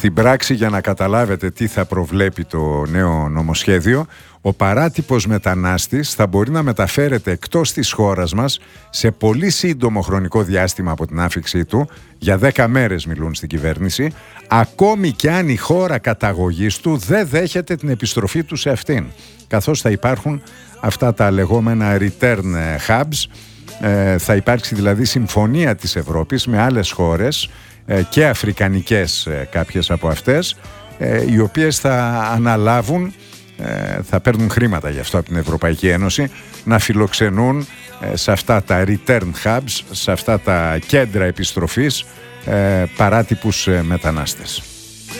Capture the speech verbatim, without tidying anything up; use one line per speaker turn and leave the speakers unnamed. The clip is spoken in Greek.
Στην πράξη, για να καταλάβετε τι θα προβλέπει το νέο νομοσχέδιο, ο παράτυπος μετανάστης θα μπορεί να μεταφέρεται εκτός της χώρας μας σε πολύ σύντομο χρονικό διάστημα από την άφιξή του, για δέκα μέρες μιλούν στην κυβέρνηση, ακόμη και αν η χώρα καταγωγής του δεν δέχεται την επιστροφή του σε αυτήν. Καθώς θα υπάρχουν αυτά τα λεγόμενα return hubs, ε, θα υπάρξει δηλαδή συμφωνία της Ευρώπης με άλλες χώρες ε, και αφρικανικές ε, κάποιες από αυτές, ε, οι οποίες θα αναλάβουν, ε, θα παίρνουν χρήματα γι' αυτό από την Ευρωπαϊκή Ένωση, να φιλοξενούν ε, σε αυτά τα return hubs, σε αυτά τα κέντρα επιστροφής, ε, παράτυπους ε, μετανάστες.